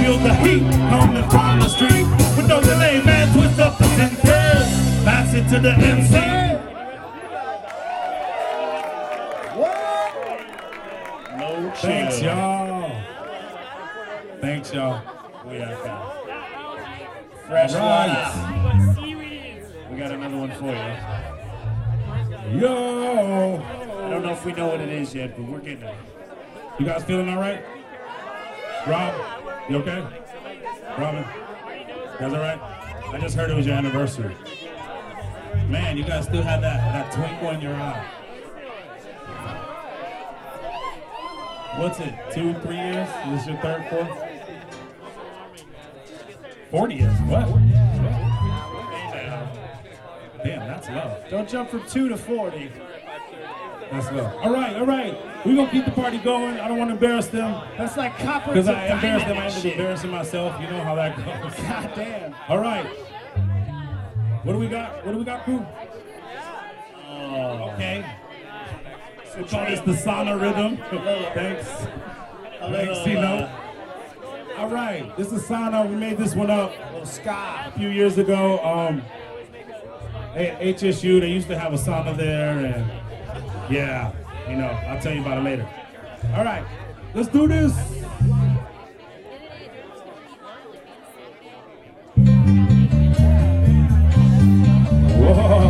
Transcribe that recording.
feel the heat coming from the street. With no delay, man, twist up the senses. Pass it to the MC. No chill. Thanks, y'all. Thanks, y'all. We are fast. Fresh right. We got another one for you. Yo! I don't know if we know what it is yet, but we're getting it. You guys feeling all right? Rob, you okay? Robin, you guys all right? I just heard it was your anniversary. Man, you guys still have that twinkle in your eye. What's it, 2, 3 years? Is this your third, fourth? 40 years, what? Damn, that's love. Don't jump from 2 to 40. That's love. All right. We're going to keep the party going. I don't want to embarrass them. That's like copper. Because I embarrass them, I end up embarrassing myself. You know how that goes. God damn. All right. What do we got? Crew? Okay. We call this the sauna rhythm. Thanks. Thanks, Cino. All right. This is sauna. We made this one up a few years ago. At HSU, they used to have a sauna there, and yeah, you know, I'll tell you about it later. All right, let's do this. Whoa.